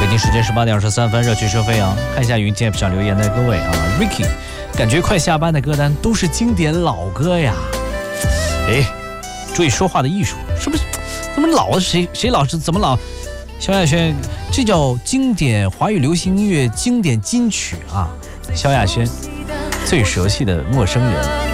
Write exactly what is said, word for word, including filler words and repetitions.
北京时间十八点二十三分，热气车飞扬。看一下云 T F 上留言的各位啊 ，Ricky， 感觉快下班的歌单都是经典老歌呀。哎，注意说话的艺术，是不是？怎么老谁谁老是怎么老？萧亚轩，这叫经典华语流行音乐经典金曲啊！萧亚轩最熟悉的陌生人。